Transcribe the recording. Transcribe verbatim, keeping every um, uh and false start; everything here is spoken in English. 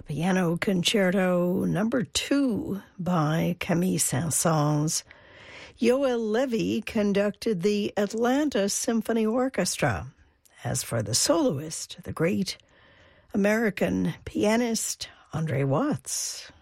the Piano Concerto number two by Camille Saint-Saëns. Yoel Levy conducted the Atlanta Symphony Orchestra. As for the soloist, the great American pianist Andre Watts.